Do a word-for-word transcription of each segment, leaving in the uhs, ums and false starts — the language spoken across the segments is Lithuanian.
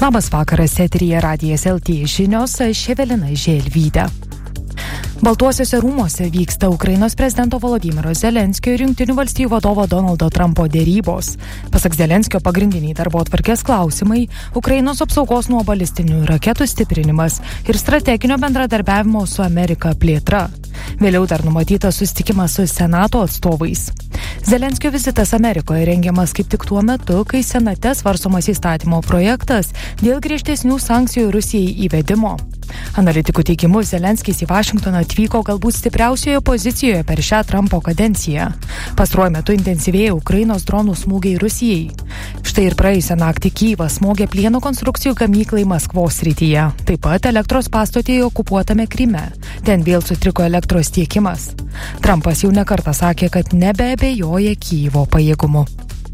Labas vakaras, eteryje Radijas L T žinios, aš Evelina Želvytė. Baltuosiuose rūmuose vyksta Ukrainos prezidento Volodymyro Zelenskio ir Jungtinių valstijų vadovo Donaldo Trumpo dėrybos. Pasak Zelenskio, pagrindiniai darbotvarkės klausimai – Ukrainos apsaugos nuo balistinių raketų stiprinimas ir strateginio bendradarbiavimo su Amerika plėtra. Vėliau dar numatytas susitikimas su Senato atstovais. Zelenskio vizitas Amerikoje rengiamas kaip tik tuo metu, kai Senate svarstomas įstatymo projektas dėl griežtesnių sankcijų Rusijai įvedimo. Analitikų teigimu, Zelenskis į Vašingtoną atvyko galbūt stipriausioje pozicijoje per šią Trumpo kadenciją. Pastaruoju metu intensyvėja Ukrainos dronų smūgiai Rusijai. Štai ir praėjusią naktį Kyjivas smogė plieno konstrukcijų gamyklai Maskvos srityje. Taip pat elektros pastotėje okupuotame Kryme. Ten vėl sutriko elektros tiekimas. Trumpas jau nekartą sakė, kad nebeabejoja Kyjivo pajėgumu.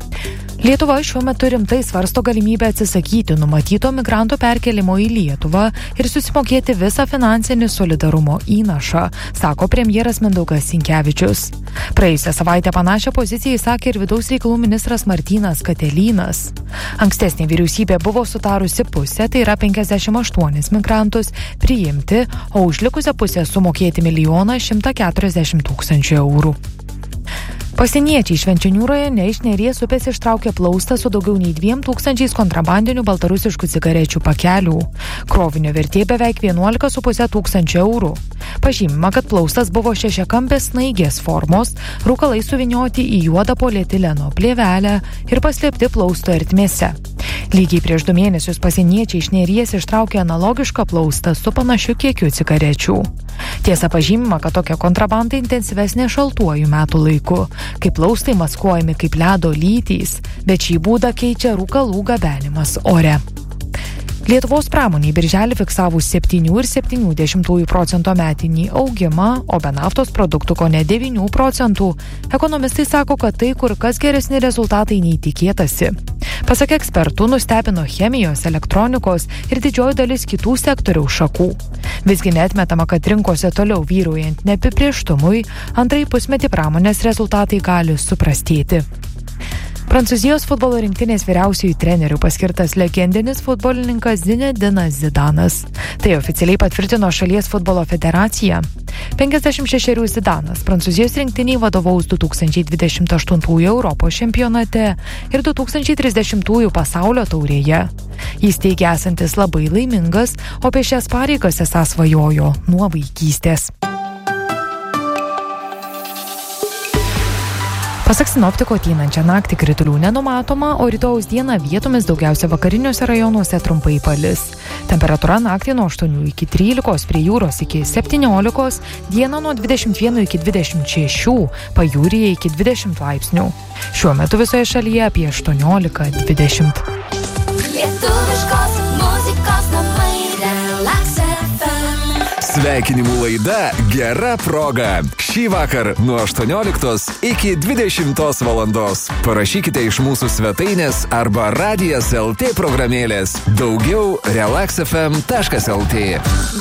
Lietuva šiuo metu rimtai svarsto galimybę atsisakyti numatyto migrantų perkelimo į Lietuvą ir susimokėti visą finansinį solidarumo įnašą, sako premjeras Mindaugas Sinkevičius. Praėjusią savaitę panašią poziciją įsakė ir vidaus reikalų ministras Martynas Katelynas. Ankstesnė vyriausybė buvo sutarusi pusę, tai yra penkiasdešimt aštuonis migrantus, priimti, o už likusią pusę sumokėti milijoną šimtą keturiasdešimt tūkstančių eurų. Pasieniečiai Švenčionių rajone iš Neries upės ištraukė plaustą su daugiau nei dviem tūkstančiais kontrabandinių baltarusiškų cigarečių pakelių. Krovinio vertė beveik vienuolika su puse tūkstančio eurų. Pažymima, kad plaustas buvo šešiakampės snaigės formos, rūkalai suvynioti į juodą polietileno plėvelę ir paslėpti plausto ertmėse. Lygiai prieš du mėnesius pasieniečiai iš Neries ištraukė analogišką plaustą su panašiu kiekiu cigarečių. Tiesa, pažymima, kad tokia kontrabanda intensyvesnė šaltuoju metų laiku, kai plaustai maskuojami kaip ledo lytys, bet šį būdą keičia rūkalų gabenimas ore. Lietuvos pramoniai birželį fiksavus septyni ir septyni dešimtųjų procento metinį augimą, o be naftos produktų kone devyni procentų, ekonomistai sako, kad tai kur kas geresni rezultatai nei tikėtasi. Pasak ekspertų, nustebino chemijos, elektronikos ir didžioji dalis kitų sektoriaus šakų. Visgi neatmetama, kad rinkose toliau vyraujant neapibrėžtumui, antrąjį pusmetį pramonės rezultatai gali suprastėti. Prancūzijos futbolo rinktinės vyriausiųjų trenerių paskirtas legendinis futbolininkas Zinedinas Zidanas. Tai oficialiai patvirtino šalies futbolo federacija. penkiasdešimt šešerių Zidanas Prancūzijos rinktiniai vadovaus du tūkstančiai dvidešimt aštuntųjų Europos čempionate ir du tūkstančiai trisdešimtųjų pasaulio taurėje. Jis teigia esantis labai laimingas, o apie šias pareigas esą svajojo nuo vaikystės. Pasak sinoptiko, ateinančią naktį kritulių nenumatoma, o rytojaus dieną vietomis daugiausia vakariniuose rajonuose trumpai palis. Temperatūra naktį nuo aštuonių iki trylikos, prie jūros iki septyniolikos, dieną nuo dvidešimt vieno iki dvidešimt šešių, pajūryje iki dvidešimt laipsnių. Šiuo metu visoje šalyje apie aštuoniolika dvidešimt. Lietuviškos muzikos namai Relax F M. Sveikinimų laida Gera proga. Šį vakar nuo aštuonioliktos iki dvidešimtos valandos. Parašykite iš mūsų svetainės arba Radijas L T programėlės. Daugiau relax f m taškas l t.